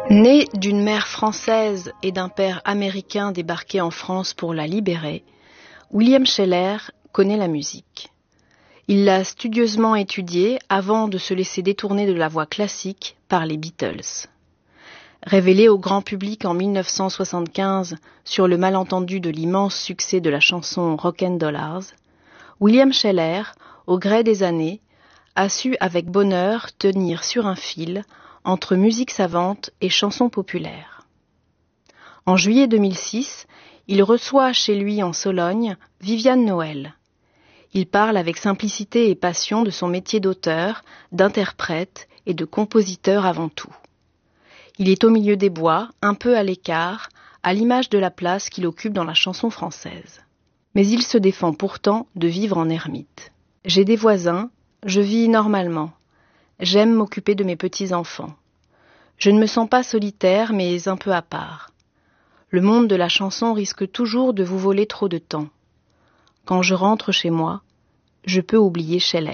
Né d'une mère française et d'un père américain débarqué en France pour la libérer, William Sheller connaît la musique. Il l'a studieusement étudiée avant de se laisser détourner de la voie classique par les Beatles. Révélé au grand public en 1975 sur le malentendu de l'immense succès de la chanson Rock'n'Dollars, William Sheller, au gré des années, a su avec bonheur tenir sur un fil entre musique savante et chansons populaires. En juillet 2006, il reçoit chez lui en Sologne Viviane Noël. Il parle avec simplicité et passion de son métier d'auteur, d'interprète et de compositeur avant tout. Il est au milieu des bois, un peu à l'écart, à l'image de la place qu'il occupe dans la chanson française. Mais il se défend pourtant de vivre en ermite. « J'ai des voisins, je vis normalement. J'aime m'occuper de mes petits-enfants. Je ne me sens pas solitaire, mais un peu à part. Le monde de la chanson risque toujours de vous voler trop de temps. Quand je rentre chez moi, je peux oublier Sheller. »